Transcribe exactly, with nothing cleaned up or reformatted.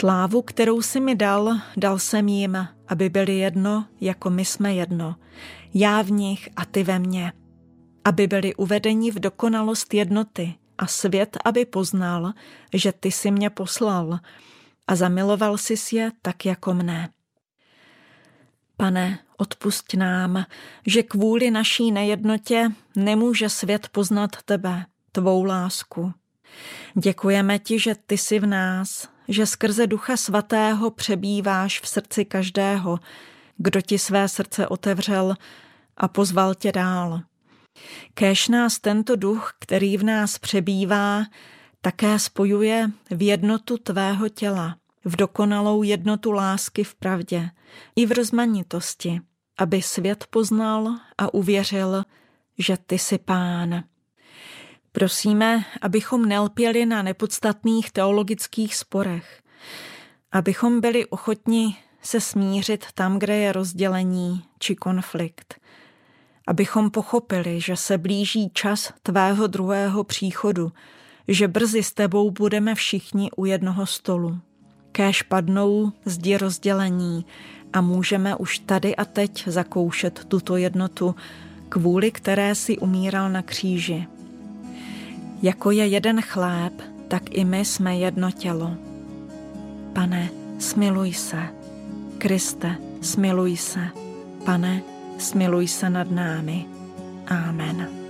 Slávu, kterou jsi mi dal, dal jsem jim, aby byli jedno, jako my jsme jedno. Já v nich a ty ve mně. Aby byli uvedeni v dokonalost jednoty a svět, aby poznal, že ty jsi mě poslal a zamiloval jsi je tak jako mne. Pane, odpusť nám, že kvůli naší nejednotě nemůže svět poznat tebe, tvou lásku. Děkujeme ti, že ty jsi v nás, že skrze Ducha Svatého přebýváš v srdci každého, kdo ti své srdce otevřel a pozval tě dál. Kéž nás tento duch, který v nás přebývá, také spojuje v jednotu tvého těla, v dokonalou jednotu lásky v pravdě i v rozmanitosti, aby svět poznal a uvěřil, že ty jsi Pán. Prosíme, abychom nelpěli na nepodstatných teologických sporech, abychom byli ochotni se smířit tam, kde je rozdělení či konflikt, abychom pochopili, že se blíží čas tvého druhého příchodu, že brzy s tebou budeme všichni u jednoho stolu. Kéž padnou zdi rozdělení a můžeme už tady a teď zakoušet tuto jednotu, kvůli které si umíral na kříži. Jako je jeden chléb, tak i my jsme jedno tělo. Pane, smiluj se. Kriste, smiluj se. Pane, smiluj se nad námi. Amen.